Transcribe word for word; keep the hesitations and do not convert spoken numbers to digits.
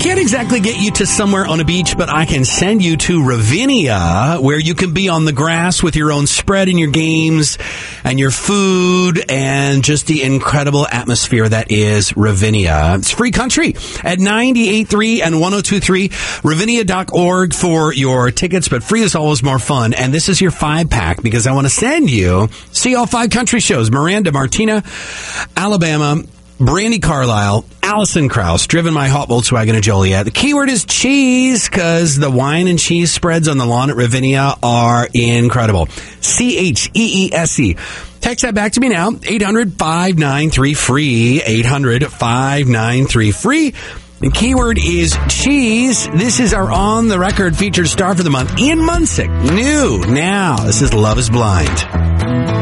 can't exactly get you to somewhere on a beach, but I can send you to Ravinia, where you can be on the grass with your own spread and your games and your food and just the incredible atmosphere that is Ravinia. It's free country at ninety-eight point three and one oh two point three, ravinia dot org for your tickets, but free is always more fun. And this is your five pack because I want to send you see all five country shows: Miranda Martina, Alabama, Brandi Carlile, Alison Krauss, driven my hot Volkswagen of Joliet. The keyword is cheese, because the wine and cheese spreads on the lawn at Ravinia are incredible. C H E E S E. Text that back to me now, eight hundred, five nine three, free, eight hundred, five nine three, free. The keyword is cheese. This is our on-the-record featured star for the month, Ian Munsick. New now. This is Love is Blind.